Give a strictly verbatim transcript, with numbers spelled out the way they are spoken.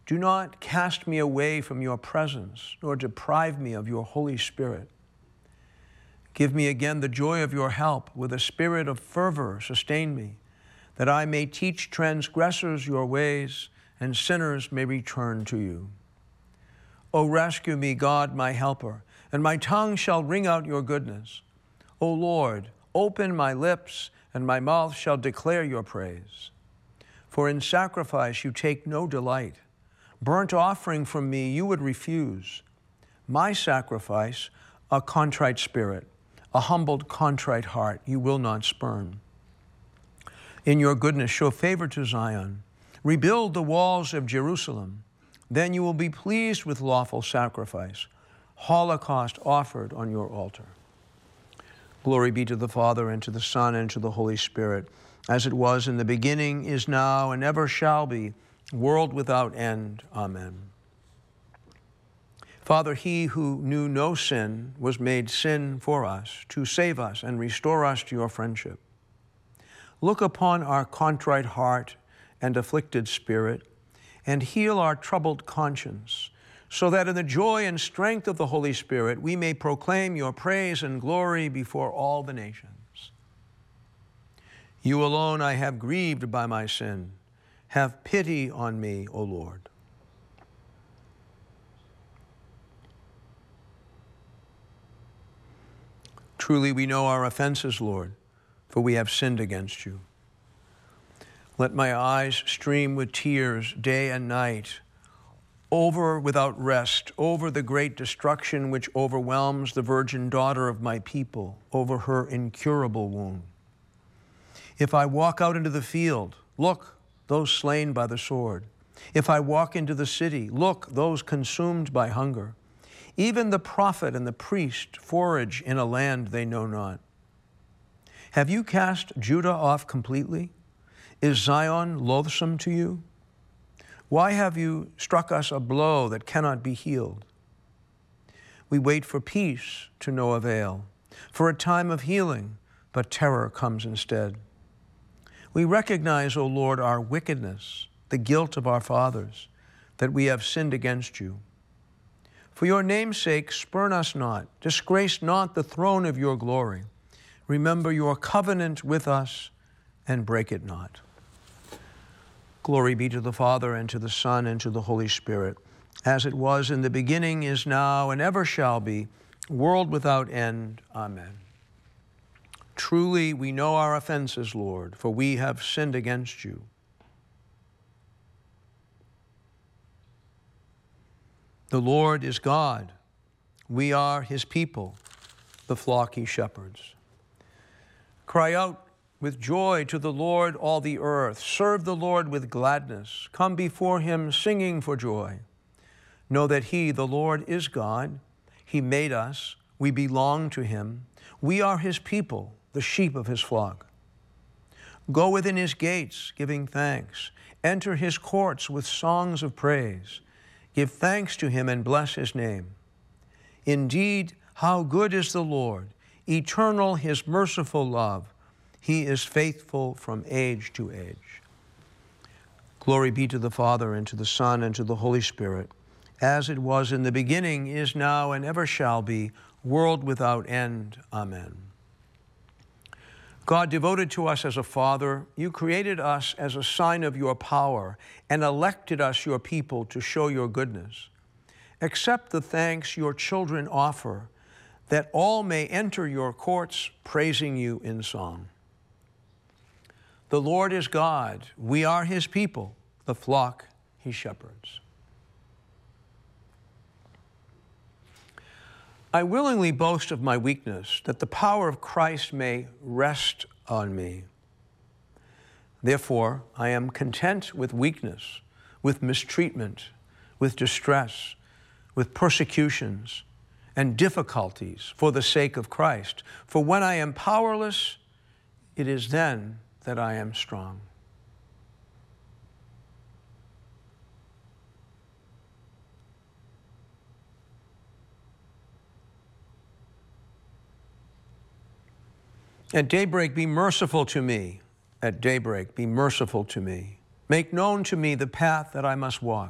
Do not cast me away from your presence, nor deprive me of your Holy Spirit. Give me again the joy of your help. With a spirit of fervor, sustain me, that I may teach transgressors your ways, and sinners may return to you. O rescue me, God, my helper, and my tongue shall ring out your goodness. O Lord, open my lips, and my mouth shall declare your praise. For in sacrifice you take no delight. Burnt offering from me you would refuse. My sacrifice, a contrite spirit, a humbled, contrite heart, you will not spurn. In your goodness, show favor to Zion. Rebuild the walls of Jerusalem. Then you will be pleased with lawful sacrifice, holocaust offered on your altar. Glory be to the Father, and to the Son, and to the Holy Spirit, as it was in the beginning, is now, and ever shall be, world without end. Amen. Father, he who knew no sin was made sin for us, to save us and restore us to your friendship. Look upon our contrite heart and afflicted spirit, and heal our troubled conscience, so that in the joy and strength of the Holy Spirit we may proclaim your praise and glory before all the nations. You alone I have grieved by my sin. Have pity on me, O Lord. Truly we know our offenses, Lord, for we have sinned against you. Let my eyes stream with tears day and night, over without rest, over the great destruction which overwhelms the virgin daughter of my people, over her incurable wound. If I walk out into the field, look, those slain by the sword. If I walk into the city, look, those consumed by hunger. Even the prophet and the priest forage in a land they know not. Have you cast Judah off completely? Is Zion loathsome to you? Why have you struck us a blow that cannot be healed? We wait for peace to no avail, for a time of healing, but terror comes instead. We recognize, O Lord, our wickedness, the guilt of our fathers, that we have sinned against you. For your name's sake, spurn us not, disgrace not the throne of your glory. Remember your covenant with us, and break it not. Glory be to the Father, and to the Son, and to the Holy Spirit, as it was in the beginning, is now, and ever shall be, world without end. Amen. Truly we know our offenses, Lord, for we have sinned against you. The Lord is God. We are his people, the flock he shepherds. Cry out with joy to the Lord, all the earth. Serve the Lord with gladness. Come before him singing for joy. Know that he, the Lord, is God. He made us. We belong to him. We are his people, the sheep of his flock. Go within his gates, giving thanks. Enter his courts with songs of praise. Give thanks to him and bless his name. Indeed, how good is the Lord, eternal his merciful love. He is faithful from age to age. Glory be to the Father, and to the Son, and to the Holy Spirit, as it was in the beginning, is now, and ever shall be, world without end. Amen. God, devoted to us as a Father, you created us as a sign of your power and elected us your people to show your goodness. Accept the thanks your children offer, that all may enter your courts praising you in song. The Lord is God. We are his people, the flock he shepherds. I willingly boast of my weakness, that the power of Christ may rest on me. Therefore, I am content with weakness, with mistreatment, with distress, with persecutions and difficulties for the sake of Christ. For when I am powerless, it is then that I am strong. At daybreak, be merciful to me. At daybreak, be merciful to me. Make known to me the path that I must walk.